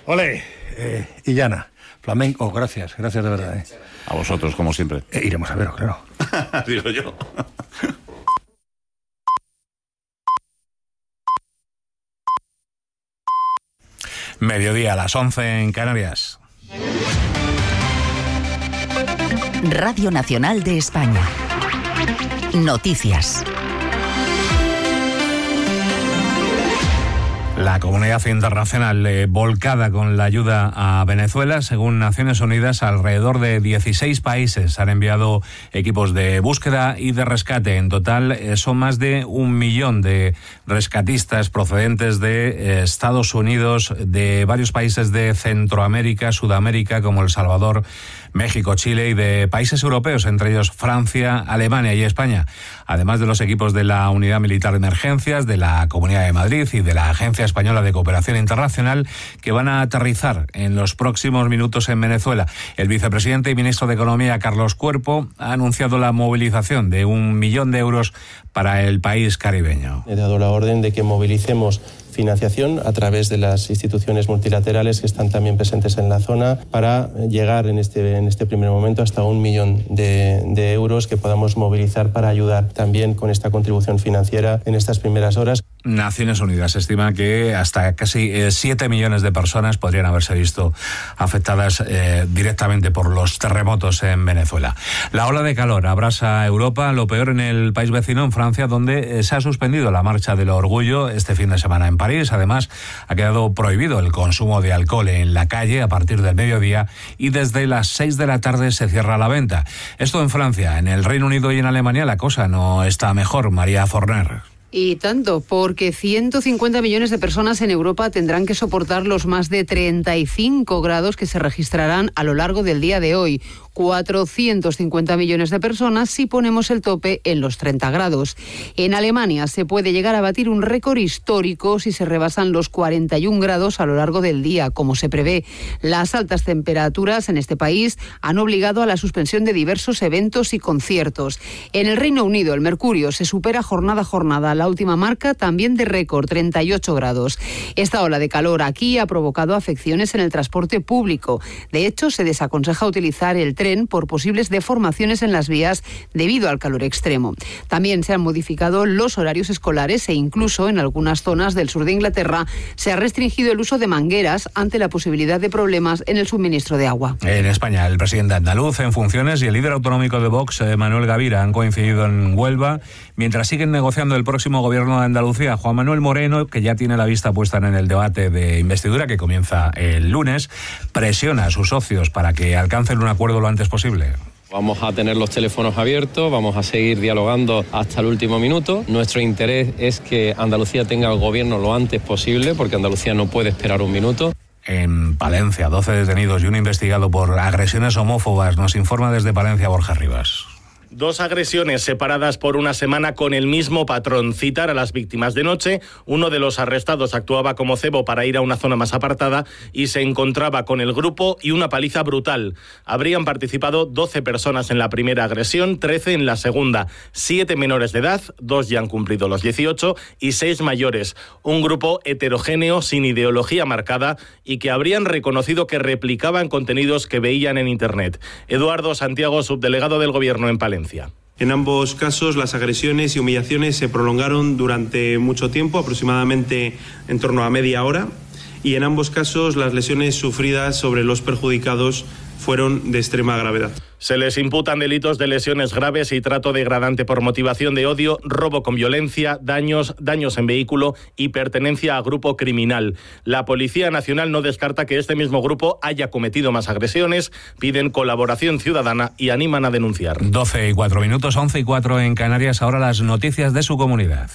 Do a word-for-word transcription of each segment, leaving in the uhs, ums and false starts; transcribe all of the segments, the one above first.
Ole, eh, Illana, flamenco, gracias, gracias de verdad. Eh. A vosotros, como siempre. Eh, iremos a veros, claro. Digo yo. Mediodía a las once en Canarias. Radio Nacional de España. Noticias. La comunidad internacional eh, volcada con la ayuda a Venezuela. Según Naciones Unidas, alrededor de dieciséis países han enviado equipos de búsqueda y de rescate. En total eh, son más de un millón de rescatistas procedentes de eh, Estados Unidos, de varios países de Centroamérica, Sudamérica, como El Salvador, México, Chile, y de países europeos, entre ellos Francia, Alemania y España. Además de los equipos de la Unidad Militar de Emergencias, de la Comunidad de Madrid y de la Agencia Española de Cooperación Internacional, que van a aterrizar en los próximos minutos en Venezuela. El vicepresidente y ministro de Economía, Carlos Cuerpo, ha anunciado la movilización de un millón de euros para el país caribeño. He dado la orden de que movilicemos financiación a través de las instituciones multilaterales que están también presentes en la zona para llegar en este, en este primer momento hasta un millón de, de euros que podamos movilizar para ayudar también con esta contribución financiera en estas primeras horas. Naciones Unidas estima que hasta casi siete millones de personas podrían haberse visto afectadas eh, directamente por los terremotos en Venezuela. La ola de calor abrasa Europa, lo peor en el país vecino, en Francia, donde eh, se ha suspendido la Marcha del Orgullo este fin de semana en París. Además, ha quedado prohibido el consumo de alcohol en la calle a partir del mediodía y desde las seis de la tarde se cierra la venta. Esto en Francia. En el Reino Unido y en Alemania la cosa no está mejor. María Forner. Y tanto, porque ciento cincuenta millones de personas en Europa tendrán que soportar los más de treinta y cinco grados que se registrarán a lo largo del día de hoy. cuatrocientos cincuenta millones de personas si ponemos el tope en los treinta grados. En Alemania se puede llegar a batir un récord histórico si se rebasan los cuarenta y un grados a lo largo del día, como se prevé. Las altas temperaturas en este país han obligado a la suspensión de diversos eventos y conciertos. En el Reino Unido, el mercurio se supera jornada a jornada. La última marca también de récord, treinta y ocho grados. Esta ola de calor aquí ha provocado afecciones en el transporte público. De hecho, se desaconseja utilizar el tren por posibles deformaciones en las vías debido al calor extremo. También se han modificado los horarios escolares e incluso en algunas zonas del sur de Inglaterra se ha restringido el uso de mangueras ante la posibilidad de problemas en el suministro de agua. En España, el presidente andaluz en funciones y el líder autonómico de Vox, Manuel Gavira, han coincidido en Huelva, mientras siguen negociando el próximo gobierno de Andalucía. Juan Manuel Moreno, que ya tiene la vista puesta en el debate de investidura que comienza el lunes, presiona a sus socios para que alcancen un acuerdo lo antes posible. Vamos a tener los teléfonos abiertos, vamos a seguir dialogando hasta el último minuto. Nuestro interés es que Andalucía tenga el gobierno lo antes posible, porque Andalucía no puede esperar un minuto. En Palencia, doce detenidos y uno investigado por agresiones homófobas. Nos informa desde Palencia Borja Rivas. Dos agresiones separadas por una semana con el mismo patrón. Citar a las víctimas de noche. Uno de los arrestados actuaba como cebo para ir a una zona más apartada y se encontraba con el grupo y una paliza brutal. Habrían participado doce personas en la primera agresión, trece en la segunda. Siete menores de edad, dos ya han cumplido los dieciocho y seis mayores. Un grupo heterogéneo, sin ideología marcada y que habrían reconocido que replicaban contenidos que veían en Internet. Eduardo Santiago, subdelegado del Gobierno en Palencia. En ambos casos, las agresiones y humillaciones se prolongaron durante mucho tiempo, aproximadamente en torno a media hora, y en ambos casos las lesiones sufridas sobre los perjudicados fueron de extrema gravedad. Se les imputan delitos de lesiones graves y trato degradante por motivación de odio, robo con violencia, daños, daños en vehículo y pertenencia a grupo criminal. La Policía Nacional no descarta que este mismo grupo haya cometido más agresiones, piden colaboración ciudadana y animan a denunciar. doce y cuatro minutos, once y cuatro en Canarias, ahora las noticias de su comunidad.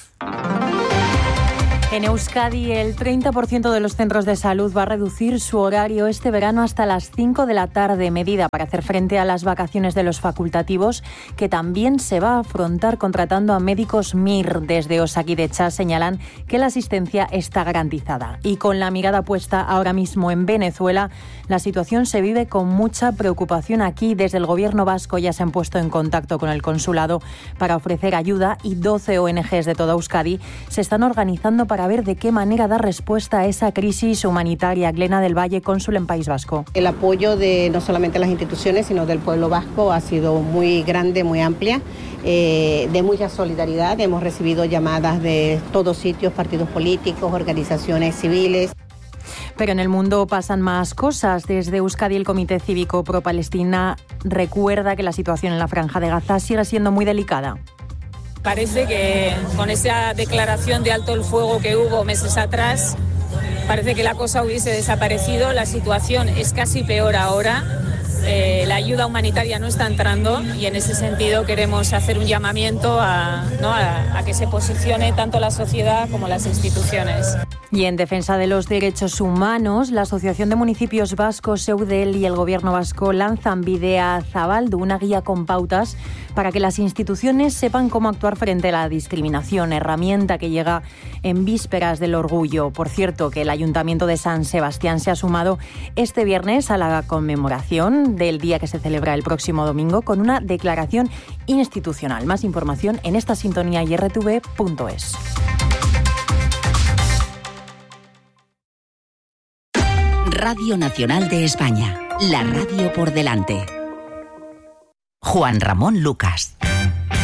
En Euskadi, el treinta por ciento de los centros de salud va a reducir su horario este verano hasta las cinco de la tarde, medida para hacer frente a las vacaciones de los facultativos, que también se va a afrontar contratando a médicos M I R. Desde Osakidetza señalan que la asistencia está garantizada. Y con la mirada puesta ahora mismo en Venezuela, la situación se vive con mucha preocupación aquí. Desde el gobierno vasco ya se han puesto en contacto con el consulado para ofrecer ayuda y doce O N Ges de toda Euskadi se están organizando para para ver de qué manera dar respuesta a esa crisis humanitaria. Glena del Valle, cónsul en País Vasco. El apoyo de no solamente las instituciones, sino del pueblo vasco ha sido muy grande, muy amplia, eh, de mucha solidaridad. Hemos recibido llamadas de todos sitios, partidos políticos, organizaciones civiles. Pero en el mundo pasan más cosas. Desde Euskadi, el Comité Cívico Pro-Palestina recuerda que la situación en la Franja de Gaza sigue siendo muy delicada. Parece que con esa declaración de alto el fuego que hubo meses atrás, parece que la cosa hubiese desaparecido. La situación es casi peor ahora. Eh, la ayuda humanitaria no está entrando y en ese sentido queremos hacer un llamamiento a, ¿no? a, a que se posicione tanto la sociedad como las instituciones. Y en defensa de los derechos humanos, la Asociación de Municipios Vascos, Eudel, y el Gobierno vasco lanzan Bidea Zabaldu, una guía con pautas para que las instituciones sepan cómo actuar frente a la discriminación, herramienta que llega en vísperas del orgullo. Por cierto, que el Ayuntamiento de San Sebastián se ha sumado este viernes a la conmemoración del día que se celebra el próximo domingo con una declaración institucional. Más información en esta sintonía y r t v punto es. Radio Nacional de España, la radio por delante. Juan Ramón Lucas.